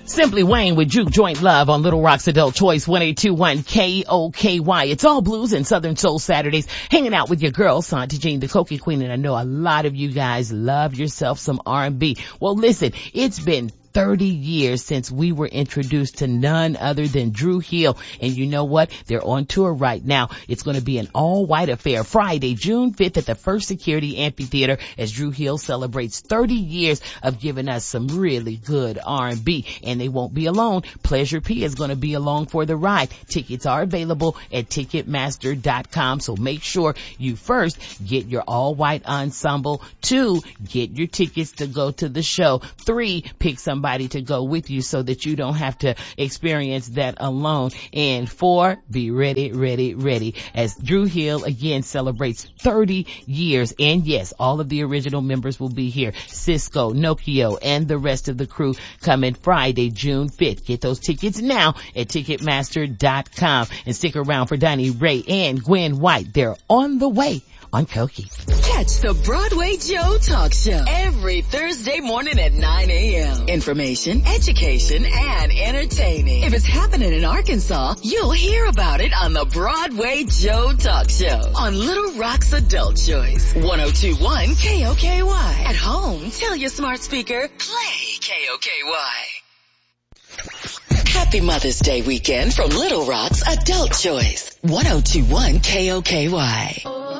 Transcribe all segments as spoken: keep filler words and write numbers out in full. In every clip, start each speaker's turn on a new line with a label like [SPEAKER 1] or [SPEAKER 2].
[SPEAKER 1] Simply Wayne with Juke Joint Love on Little Rock's Adult Choice one eight two one K O K Y. It's all blues and Southern Soul Saturdays. Hanging out with your girl, Santa Jean, the Cokie Queen, and I know a lot of you guys love yourself some R and B. Well, listen, it's been thirty years since we were introduced to none other than Dru Hill. And you know what? They're on tour right now. It's going to be an all-white affair Friday, June fifth at the First Security Amphitheater as Dru Hill celebrates thirty years of giving us some really good R and B. And they won't be alone. Pleasure P is going to be along for the ride. Tickets are available at Ticketmaster dot com. So make sure you first get your all-white ensemble. Two, get your tickets to go to the show. Three, pick somebody to go with you so that you don't have to experience that alone. And four, be ready, ready, ready as Dru Hill again celebrates thirty years. And yes, all of the original members will be here. Cisco, Nokio, and the rest of the crew coming Friday, June fifth. Get those tickets now at Ticketmaster dot com and stick around for Donnie Ray and Gwen White. They're on the way on Cokie.
[SPEAKER 2] Catch the Broadway Joe Talk Show every Thursday morning at nine a.m. Information, education, and entertaining. If it's happening in Arkansas, you'll hear about it on the Broadway Joe Talk Show on Little Rock's Adult Choice. one oh two point one K O K Y. At home, tell your smart speaker, play K O K Y. Happy Mother's Day weekend from Little Rock's Adult Choice. one oh two point one K O K Y.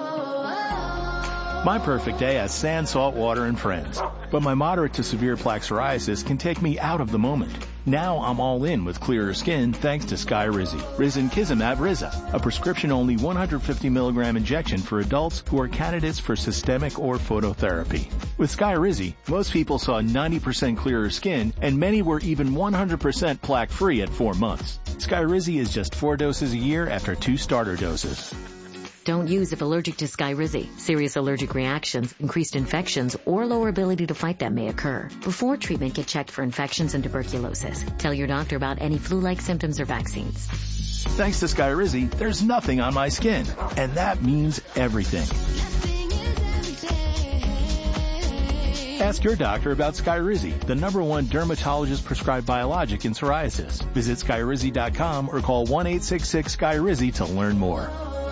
[SPEAKER 3] My perfect day has sand, salt water, and friends. But my moderate to severe plaque psoriasis can take me out of the moment. Now I'm all in with clearer skin thanks to Skyrizi. Risankizumab Riza, a prescription-only one hundred fifty milligram injection for adults who are candidates for systemic or phototherapy. With Skyrizi, most people saw ninety percent clearer skin, and many were even one hundred percent plaque-free at four months. Skyrizi is just four doses a year after two starter doses.
[SPEAKER 4] Don't use if allergic to Skyrizi. Serious allergic reactions, increased infections, or lower ability to fight them may occur. Before treatment, get checked for infections and tuberculosis. Tell your doctor about any flu-like symptoms or vaccines.
[SPEAKER 3] Thanks to Skyrizi, there's nothing on my skin. And that means everything. Ask your doctor about Skyrizi, the number one dermatologist-prescribed biologic in psoriasis. Visit Skyrizi dot com or call one eight six six Skyrizi to learn more.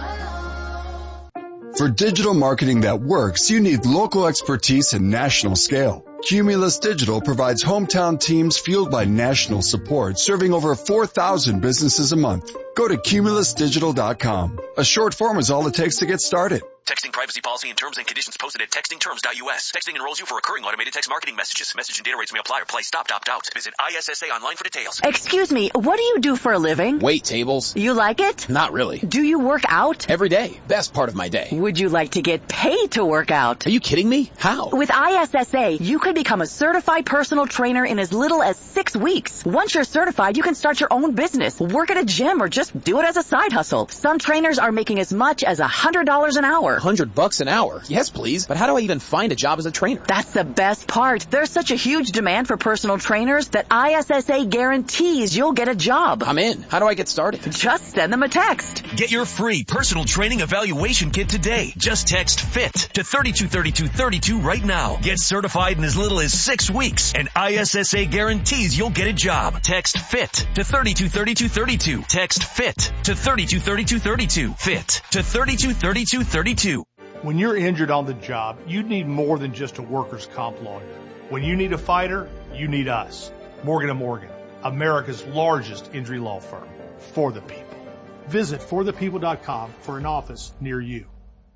[SPEAKER 5] For digital marketing that works, you need local expertise and national scale. Cumulus Digital provides hometown teams fueled by national support, serving over four thousand businesses a month. Go to Cumulus Digital dot com. A short form is all it takes to get started.
[SPEAKER 6] Texting privacy policy and terms and conditions posted at texting terms dot U S. Texting enrolls you for recurring automated text marketing messages. Message and data rates may apply or place stop, opt out. Visit I S S A online for details.
[SPEAKER 7] Excuse me, what do you do for a living?
[SPEAKER 8] Wait tables.
[SPEAKER 7] You like it?
[SPEAKER 8] Not really.
[SPEAKER 7] Do you work out?
[SPEAKER 8] Every day. Best part of my day.
[SPEAKER 7] Would you like to get paid to work out?
[SPEAKER 8] Are you kidding me? How?
[SPEAKER 7] With I S S A, you could become a certified personal trainer in as little as six weeks. Once you're certified, you can start your own business, work at a gym, or just do it as a side hustle. Some trainers are making as much as one hundred dollars an hour.
[SPEAKER 8] one hundred bucks an hour? Yes, please. But how do I even find a job as a trainer?
[SPEAKER 7] That's the best part. There's such a huge demand for personal trainers that I S S A guarantees you'll get a job.
[SPEAKER 8] I'm in. How do I get started?
[SPEAKER 7] Just send them a text.
[SPEAKER 9] Get your free personal training evaluation kit today. Just text FIT to three two three two three two right now. Get certified in as little as six weeks, and I S S A guarantees you'll get a job. Text FIT to three two three two three two. Text FIT to three two three two three two. FIT to three two three two three two.
[SPEAKER 10] When you're injured on the job, you need more than just a workers' comp lawyer. When you need a fighter, you need us. Morgan and Morgan, America's largest injury law firm. For the people. Visit for the people dot com for an office near you.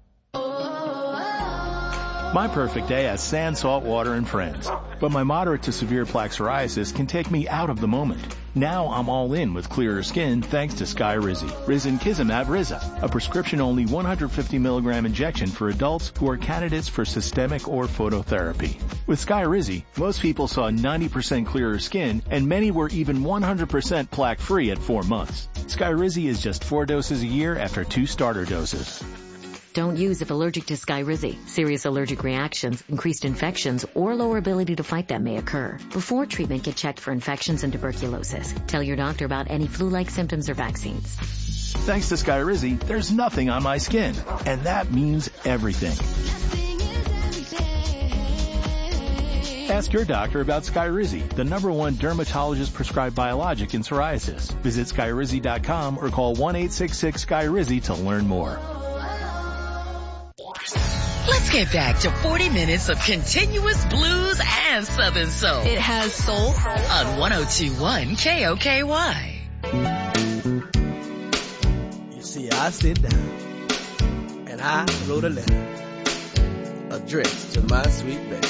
[SPEAKER 3] My perfect day has sand, salt water, and friends. But my moderate to severe plaque psoriasis can take me out of the moment. Now I'm all in with clearer skin thanks to Skyrizi. Risankizumab Riza, a prescription-only one hundred fifty milligram injection for adults who are candidates for systemic or phototherapy. With Skyrizi, most people saw ninety percent clearer skin, and many were even one hundred percent plaque-free at four months. Skyrizi is just four doses a year after two starter doses.
[SPEAKER 4] Don't use if allergic to Skyrizi. Serious allergic reactions, increased infections, or lower ability to fight them may occur. Before treatment, get checked for infections and tuberculosis. Tell your doctor about any flu-like symptoms or vaccines.
[SPEAKER 3] Thanks to Skyrizi, there's nothing on my skin. And that means everything. Ask your doctor about Skyrizi, the number one dermatologist-prescribed biologic in psoriasis. Visit Skyrizi dot com or call one eight six six Sky Rizzi to learn more.
[SPEAKER 2] Let's get back to forty minutes of continuous blues and Southern soul.
[SPEAKER 11] It has soul
[SPEAKER 2] on one oh two point one K O K Y.
[SPEAKER 12] You see, I sit down and I wrote a letter addressed to my sweet baby.